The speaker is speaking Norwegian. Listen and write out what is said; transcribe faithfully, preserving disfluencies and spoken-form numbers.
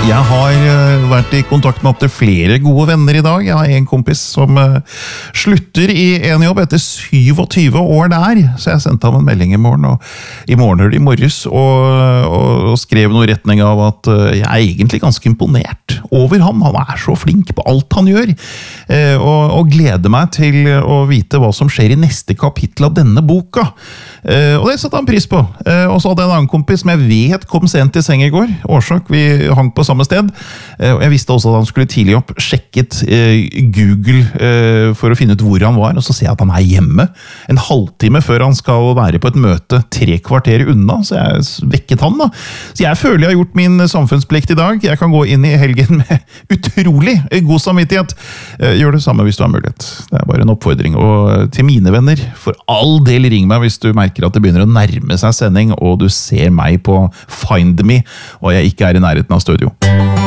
Jeg har vært i kontakt med opp til flere gode venner i dag. Jeg har en kompis som slutter i en jobb etter syvogtyve år der, så jeg sendte ham en melding i morgen, og i morgen eller i morges, og, og, og skrev noe i retning av at jeg er egentlig ganske imponert over ham. Han er så flink på alt han gjør, og, og gleder meg til å vite hva som skjer i neste kapittel av denne boka. Og det satte han pris på. Og så hadde jeg en annen kompis som jeg vet kom sent i seng i går. Årsak, vi hang på samme sted. Og jeg visste også at han skulle tidlig opp, sjekket Google for å finne ut hvor han var, og så ser jeg at han er hjemme en halvtime før han skal være på et møte tre kvarter unna, så jeg vekket han da. Så jeg føler jeg har gjort min samfunnsplikt i dag. Jeg kan gå inn i helgen med utrolig god samvittighet. Gjør det samme hvis du har mulighet. Det er bare en oppfordring. Og til mine venner, for all del ring meg hvis du merker at det begynner å nærme seg sending, og du ser meg på Find Me, og jeg ikke er i nærheten av studio.